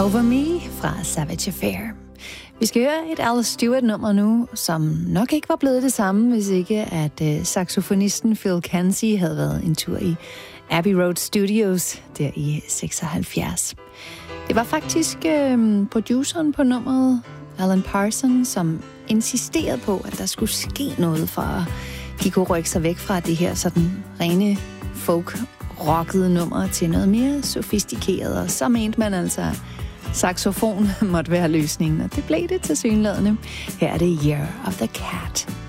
Over Me fra Savage Affair. Vi skal høre et Alice Stewart-nummer nu, som nok ikke var blevet det samme, hvis ikke at saxofonisten Phil Kensey havde været en tur i Abbey Road Studios der i 76. Det var faktisk produceren på nummeret, Alan Parsons, som insisterede på, at der skulle ske noget, for at de kunne rykke sig væk fra det her sådan rene folk-rockede nummer til noget mere sofistikeret. Og så mente man altså, at saxofon måtte være løsningen, og det blev det tilsyneladende. Her er det Year of the Cat.